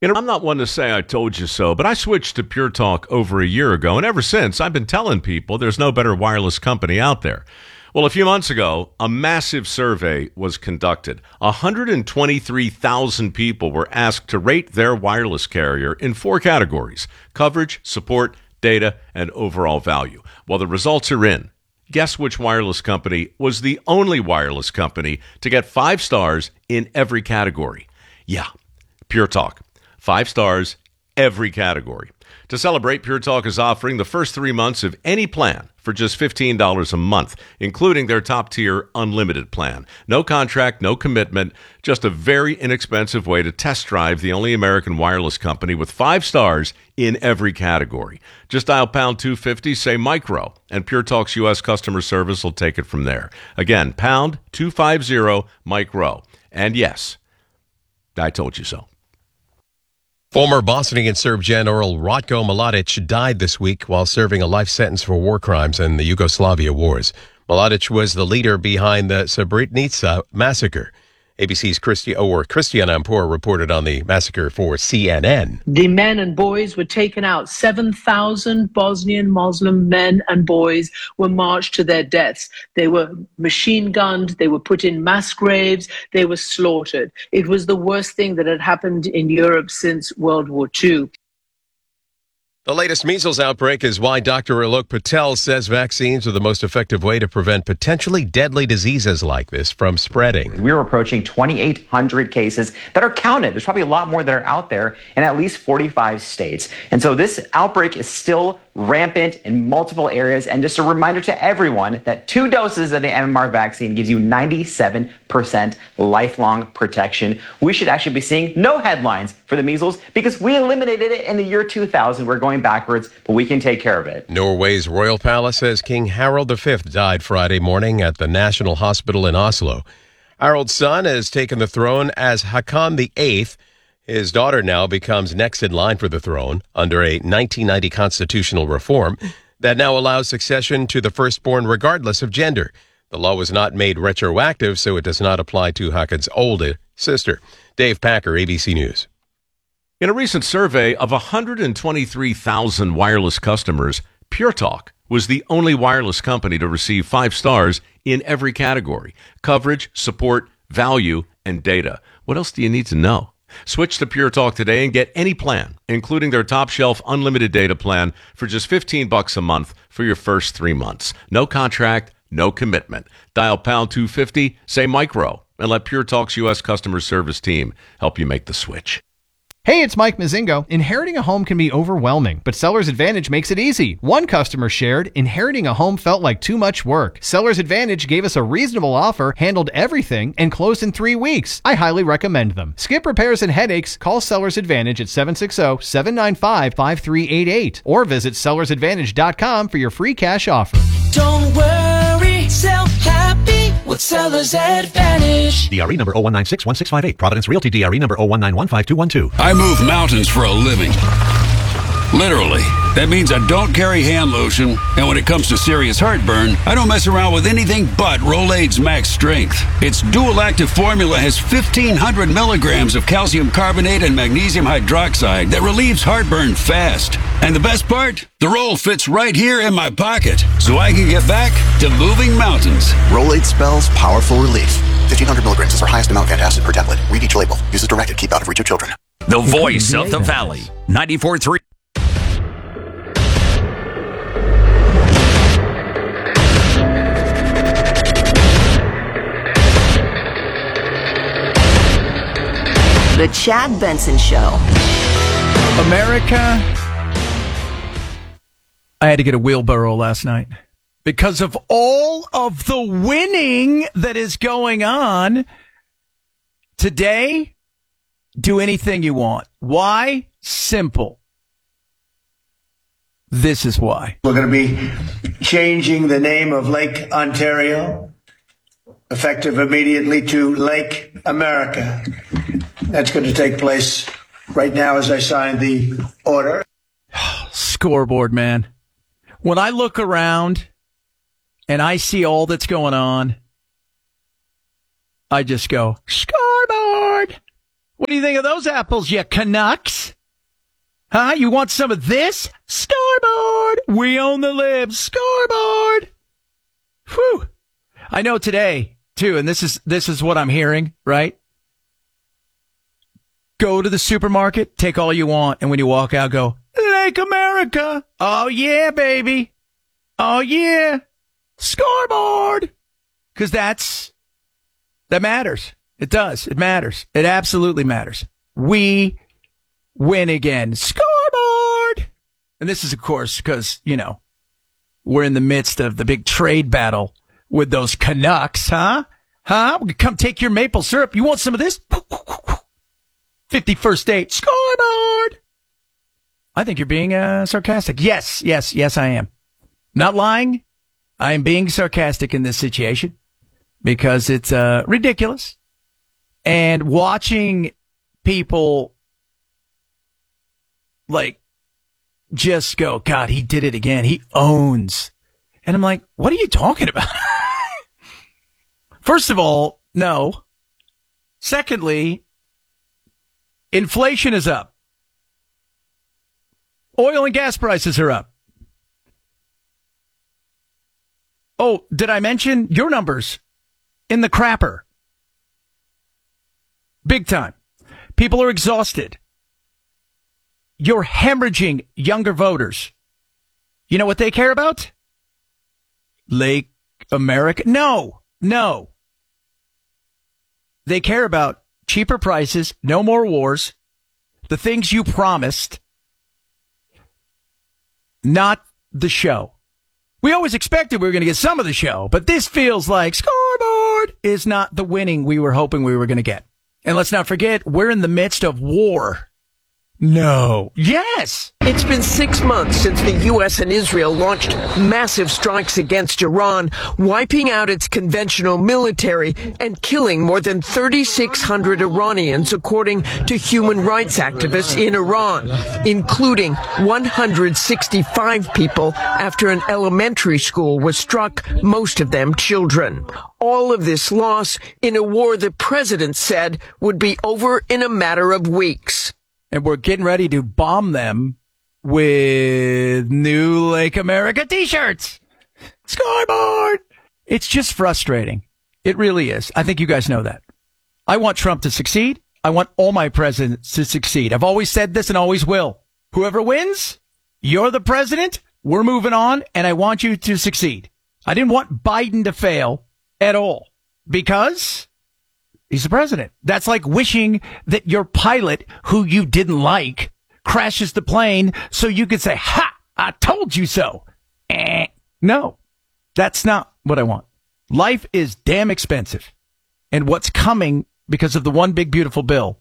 I'm not one to say I told you so, but I switched to Pure Talk over a year ago, and ever since, I've been telling people there's no better wireless company out there. Well, a few months ago, a massive survey was conducted. 123,000 people were asked to rate their wireless carrier in 4 categories: coverage, support, data, and overall value. Well, the results are in. Guess which wireless company was the only wireless company to get 5 stars in every category? Yeah, Pure Talk. 5 stars, every category. To celebrate, Pure Talk is offering the first 3 months of any plan for just $15 a month, including their top-tier unlimited plan. No contract, no commitment, just a very inexpensive way to test drive the only American wireless company with 5 stars in every category. Just dial pound 250, say micro, and Pure Talk's U.S. customer service will take it from there. Again, pound 250 micro. And yes, I told you so. Former Bosnian Serb General Ratko Mladic died this week while serving a life sentence for war crimes in the Yugoslavia wars. Mladic was the leader behind the Srebrenica massacre. ABC's Christiane Ampur reported on the massacre for CNN. The men and boys were taken out. 7,000 Bosnian Muslim men and boys were marched to their deaths. They were machine gunned. They were put in mass graves. They were slaughtered. It was the worst thing that had happened in Europe since World War II. The latest measles outbreak is why Dr. Alok Patel says vaccines are the most effective way to prevent potentially deadly diseases like this from spreading. We're approaching 2,800 cases that are counted. There's probably a lot more that are out there in at least 45 states. And so this outbreak is still rampant in multiple areas. And just a reminder to everyone that 2 doses of the MMR vaccine gives you 97% lifelong protection. We should actually be seeing no headlines for the measles because we eliminated it in the year 2000. We're going backwards, but we can take care of it. Norway's royal palace says King Harald V died Friday morning at the National Hospital in Oslo. Harald's son has taken the throne as Haakon VIII. His daughter now becomes next in line for the throne under a 1990 constitutional reform that now allows succession to the firstborn regardless of gender. The law was not made retroactive, so it does not apply to Haakon's older sister. Dave Packer, ABC News. In a recent survey of 123,000 wireless customers, Pure Talk was the only wireless company to receive 5 stars in every category: coverage, support, value, and data. What else do you need to know? Switch to Pure Talk today and get any plan, including their top shelf unlimited data plan for just $15 a month for your first 3 months. No contract, no commitment. Dial pound 250, say micro, and let Pure Talk's U.S. customer service team help you make the switch. Hey, it's Mike Mazingo. Inheriting a home can be overwhelming, but Seller's Advantage makes it easy. One customer shared, inheriting a home felt like too much work. Seller's Advantage gave us a reasonable offer, handled everything, and closed in 3 weeks. I highly recommend them. Skip repairs and headaches. Call Seller's Advantage at 760-795-5388 or visit sellersadvantage.com for your free cash offer. Don't worry, sell happy with Seller's Advantage. DRE number 01961658. Providence Realty DRE number 01915212. I move mountains for a living. Literally. That means I don't carry hand lotion, and when it comes to serious heartburn, I don't mess around with anything but Rolaids Max Strength. Its dual-active formula has 1,500 milligrams of calcium carbonate and magnesium hydroxide that relieves heartburn fast. And the best part? The roll fits right here in my pocket, so I can get back to moving mountains. Rolaids spells powerful relief. 1,500 milligrams is our highest amount of antacid per tablet. Read each label. Use as directed. Keep out of reach of children. The voice of the valley. 94.3. The Chad Benson Show. America. I had to get a wheelbarrow last night because of all of the winning that is going on. Today, do anything you want. Why? Simple. This is why. We're going to be changing the name of Lake Ontario, effective immediately, to Lake America. That's going to take place right now as I sign the order. Scoreboard, man. When I look around and I see all that's going on, I just go, scoreboard. What do you think of those apples, you Canucks? Huh? You want some of this? Scoreboard! We own the libs. Scoreboard! Whew. I know today, too, and this is what I'm hearing, right? Go to the supermarket, take all you want, and when you walk out, go, Lake America! Oh, yeah, baby! Oh, yeah! Scoreboard! Because that matters. It does. It matters. It absolutely matters. We win again. Scoreboard! And this is, of course, because, we're in the midst of the big trade battle with those Canucks, huh? Huh? Come take your maple syrup. You want some of this? 51st date. Scoreboard! I think you're being sarcastic. Yes, I am. Not lying. I am being sarcastic in this situation because it's ridiculous. And watching people just go, God, he did it again. He owns. And I'm like, what are you talking about? First of all, no. Secondly, inflation is up. Oil and gas prices are up. Oh, did I mention your numbers in the crapper? Big time. People are exhausted. You're hemorrhaging younger voters. You know what they care about? Lake America? No. They care about cheaper prices, no more wars, the things you promised, not the show. We always expected we were going to get some of the show, but this feels like scoreboard is not the winning we were hoping we were going to get. And let's not forget, we're in the midst of war. No. Yes. It's been 6 months since the U.S. and Israel launched massive strikes against Iran, wiping out its conventional military and killing more than 3,600 Iranians, according to human rights activists in Iran, including 165 people after an elementary school was struck, most of them children. All of this loss in a war the president said would be over in a matter of weeks. And we're getting ready to bomb them with new Lake America t-shirts. Scoreboard! It's just frustrating. It really is. I think you guys know that. I want Trump to succeed. I want all my presidents to succeed. I've always said this and always will. Whoever wins, you're the president. We're moving on, and I want you to succeed. I didn't want Biden to fail at all because he's the president. That's like wishing that your pilot, who you didn't like, crashes the plane so you could say, ha, I told you so. No, that's not what I want. Life is damn expensive. And what's coming because of the one big beautiful bill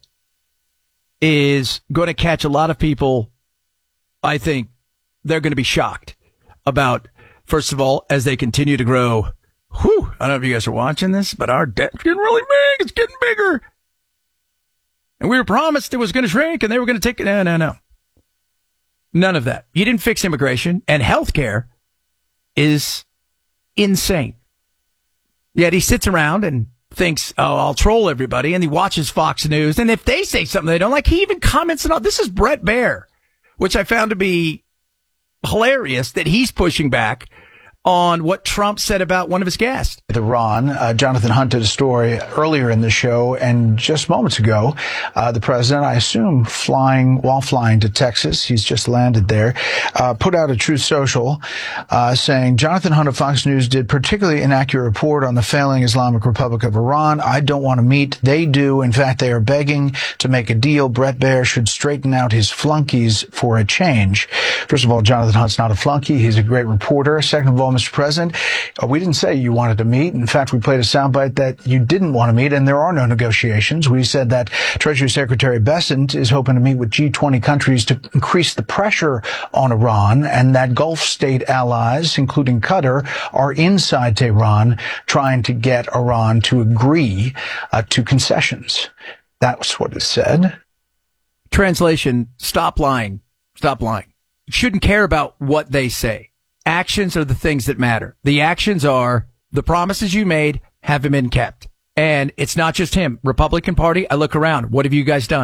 is going to catch a lot of people. I think they're going to be shocked about, first of all, as they continue to grow. Whew, I don't know if you guys are watching this, but our debt's getting really big. It's getting bigger. And we were promised it was going to shrink and they were going to take it. No. None of that. You didn't fix immigration, and healthcare is insane. Yet he sits around and thinks, oh, I'll troll everybody. And he watches Fox News. And if they say something they don't like, he even comments on, this is Brett Baier, which I found to be hilarious that he's pushing back on what Trump said about one of his guests. Iran, Jonathan Hunt did a story earlier in the show, and just moments ago, the president, I assume while flying to Texas, he's just landed there, put out a Truth Social saying, Jonathan Hunt of Fox News did particularly inaccurate report on the failing Islamic Republic of Iran. I don't want to meet. They do. In fact, they are begging to make a deal. Brett Baier should straighten out his flunkies for a change. First of all, Jonathan Hunt's not a flunky. He's a great reporter. Second of all, Mr. President, we didn't say you wanted to meet. In fact, we played a soundbite that you didn't want to meet, and there are no negotiations. We said that Treasury Secretary Bessent is hoping to meet with G20 countries to increase the pressure on Iran, and that Gulf state allies, including Qatar, are inside Tehran trying to get Iran to agree to concessions. That's what it said. Translation, stop lying. Stop lying. You shouldn't care about what they say. Actions are the things that matter. The actions are the promises you made haven't been kept. And it's not just him. Republican Party, I look around. What have you guys done?